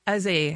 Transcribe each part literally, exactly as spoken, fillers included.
as a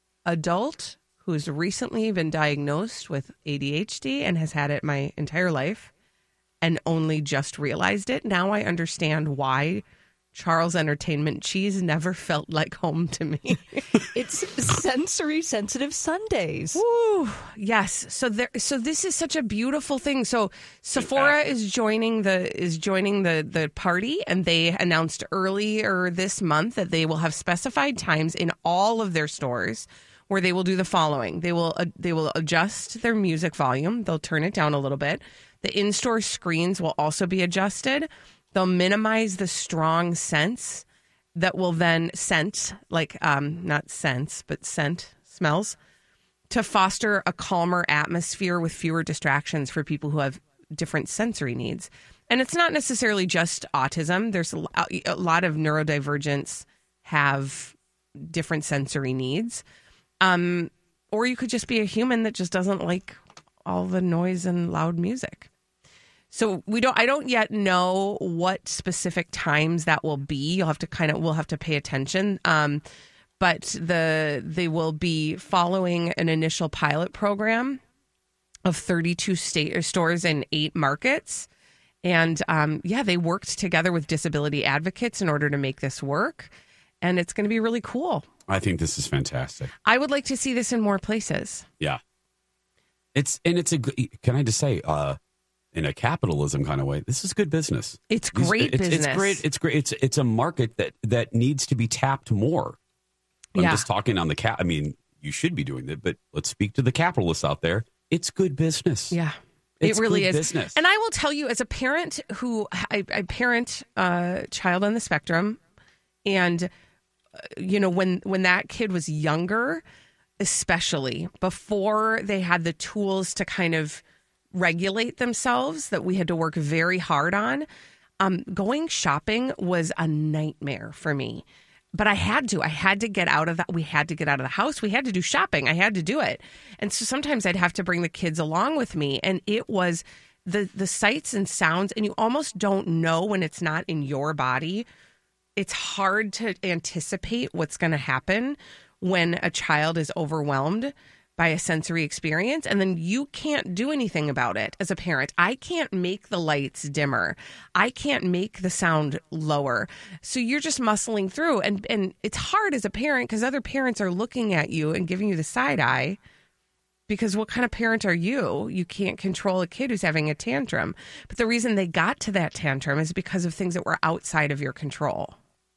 adult who's recently been diagnosed with A D H D and has had it my entire life and only just realized it, now I understand why Charles Entertainment cheese never felt like home to me. It's sensory sensitive Sundays. Woo, yes. So there. So this is such a beautiful thing. So Sephora is joining the is joining the the party, and they announced earlier this month that they will have specified times in all of their stores where they will do the following. They will uh, they will adjust their music volume. They'll turn it down a little bit. The in-store screens will also be adjusted. They'll minimize the strong scents that will then scent, like um, not scents, but scent, smells, to foster a calmer atmosphere with fewer distractions for people who have different sensory needs. And it's not necessarily just autism. There's a, a lot of neurodivergents have different sensory needs. Um, or you could just be a human that just doesn't like all the noise and loud music. So we don't. I don't yet know what specific times that will be. You'll have to kind of. We'll have to pay attention. Um, but the they will be following an initial pilot program of thirty-two state stores in eight markets, and um, yeah, they worked together with disability advocates in order to make this work, and it's going to be really cool. I think this is fantastic. I would like to see this in more places. Yeah, it's and it's a. Can I just say? Uh, In a capitalism kind of way, this is good business. It's great it's, business. It's great. It's great. It's it's a market that, that needs to be tapped more. I'm yeah. just talking on the cap. I mean, you should be doing that, but let's speak to the capitalists out there. It's good business. Yeah, it's it really good is. Business. And I will tell you, as a parent who I, I parent a child on the spectrum, and uh, you know, when when that kid was younger, especially before they had the tools to kind of regulate themselves that we had to work very hard on. Um, going shopping was a nightmare for me, but I had to. I had to get out of that. We had to get out of the house. We had to do shopping. I had to do it. And so sometimes I'd have to bring the kids along with me. And it was the, the sights and sounds, and you almost don't know when it's not in your body. It's hard to anticipate what's going to happen when a child is overwhelmed by a sensory experience, and then you can't do anything about it as a parent. I can't make the lights dimmer. I can't make the sound lower. So you're just muscling through, and, and it's hard as a parent because other parents are looking at you and giving you the side eye because what kind of parent are you? You can't control a kid who's having a tantrum. But the reason they got to that tantrum is because of things that were outside of your control.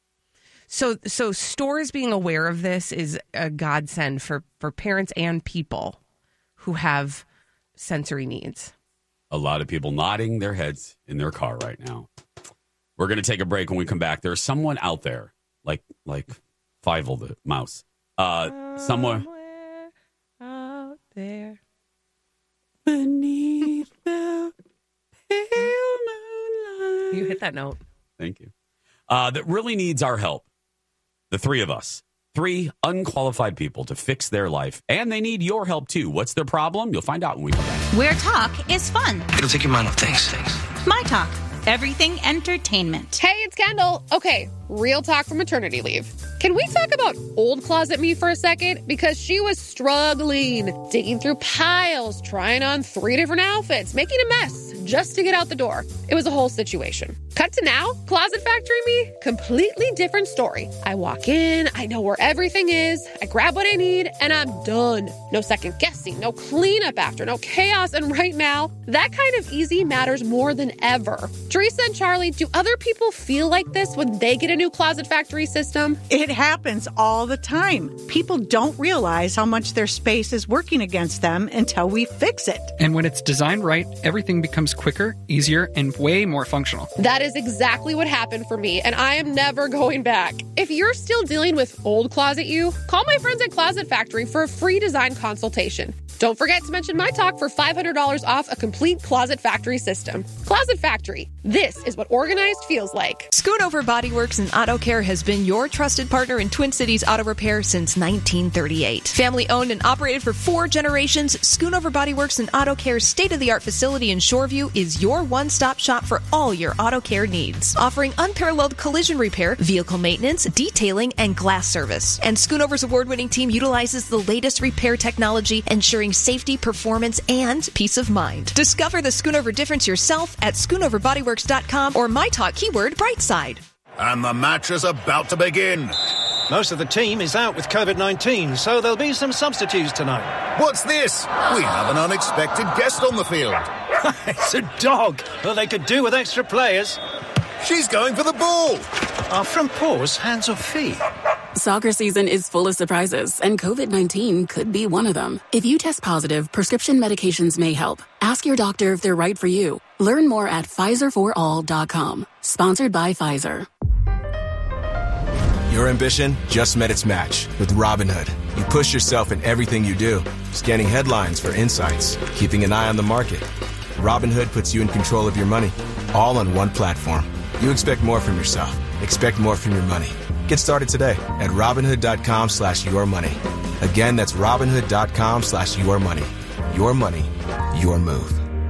So so stores being aware of this is a godsend for, for parents and people who have sensory needs. A lot of people nodding their heads in their car right now. We're going to take a break. When we come back, there's someone out there, like like Fievel the mouse, uh, somewhere out there beneath the pale moonlight. You hit that note. Thank you. Uh, that really needs our help. The three of us, three unqualified people to fix their life, and they need your help too. What's their problem? You'll find out when we come back. Where talk is fun. It'll take your mind off things. things. My Talk, everything entertainment. Hey, it's Kendall. Okay, real talk from maternity leave. Can we talk about old closet me for a second? Because she was struggling, digging through piles, trying on three different outfits, making a mess just to get out the door. It was a whole situation. Cut to now, Closet Factory me, completely different story. I walk in, I know where everything is, I grab what I need, and I'm done. No second guessing, no cleanup after, no chaos, and right now, that kind of easy matters more than ever. Teresa and Charlie, do other people feel like this when they get a new Closet Factory system? It happens all the time. People don't realize how much their space is working against them until we fix it. And when it's designed right, everything becomes quicker, easier, and way more functional. That is exactly what happened for me, and I am never going back. If you're still dealing with old closet you, call my friends at Closet Factory for a free design consultation. Don't forget to mention my talk for five hundred dollars off a complete Closet Factory system. Closet Factory, This is what organized feels like. Schoonover Body Works and Auto Care has been your trusted partner in Twin Cities auto repair since nineteen thirty-eight. Family owned and operated for four generations, Schoonover Body Works and Auto Care's state-of-the-art facility in Shoreview is your one-stop shop for all your auto care needs. Offering unparalleled collision repair, vehicle maintenance, detailing, and glass service. And Schoonover's award-winning team utilizes the latest repair technology, ensuring safety, performance, and peace of mind. Discover the Schoonover difference yourself at schoonover body works dot com or my talk keyword brightside. And the match is about to begin. Most of the team is out with covid nineteen, so there'll be some substitutes tonight. What's this? We have an unexpected guest on the field. It's a dog. Well, they could do with extra players. She's going for the ball. Our front paws, hands or feet? Soccer season is full of surprises, and covid nineteen could be one of them. If you test positive, prescription medications may help. Ask your doctor if they're right for you. Learn more at Pfizer for all dot com. Sponsored by Pfizer. Your ambition just met its match with Robinhood. You push yourself in everything you do, scanning headlines for insights, keeping an eye on the market. Robinhood puts you in control of your money, all on one platform. You expect more from yourself. Expect more from your money. Get started today at Robinhood.com slash your money. Again, that's Robinhood.com slash your money. Your money, your move.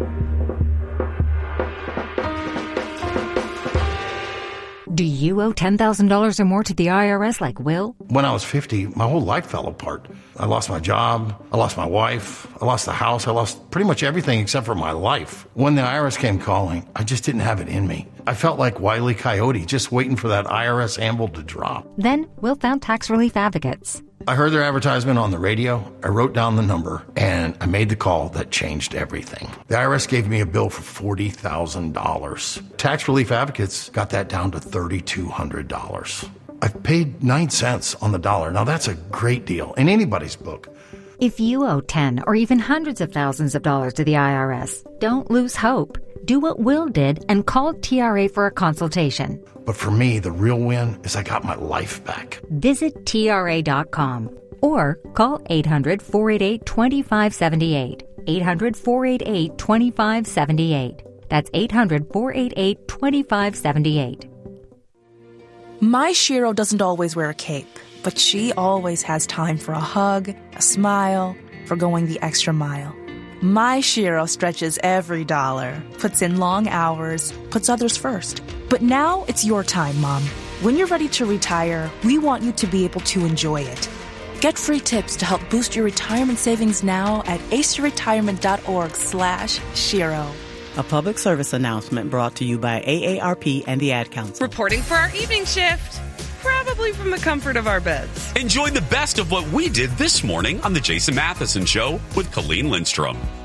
Do you owe ten thousand dollars or more to the I R S like Will? When I was fifty, my whole life fell apart. I lost my job. I lost my wife. I lost the house. I lost pretty much everything except for my life. When the I R S came calling, I just didn't have it in me. I felt like Wile E. Coyote, just waiting for that I R S anvil to drop. Then Will found Tax Relief Advocates. I heard their advertisement on the radio, I wrote down the number, and I made the call that changed everything. The I R S gave me a bill for forty thousand dollars. Tax Relief Advocates got that down to three thousand two hundred dollars. I've paid nine cents on the dollar. Now that's a great deal in anybody's book. If you owe ten or even hundreds of thousands of dollars to the I R S, don't lose hope. Do what Will did and call T R A for a consultation. But for me, the real win is I got my life back. Visit T R A dot com or call eight hundred, four eight eight, two five seven eight. eight hundred, four eight eight, two five seven eight. That's eight hundred, four eight eight, two five seven eight. My Shiro doesn't always wear a cape, but she always has time for a hug, a smile, for going the extra mile. My Shiro stretches every dollar, puts in long hours, puts others first. But now it's your time, Mom. When you're ready to retire, we want you to be able to enjoy it. Get free tips to help boost your retirement savings now at aceyourretirement.org slash Shiro. A public service announcement brought to you by A A R P and the Ad Council. Reporting for our evening shift, probably from the comfort of our beds. Enjoy the best of what we did this morning on the Jason Matheson Show with Colleen Lindstrom.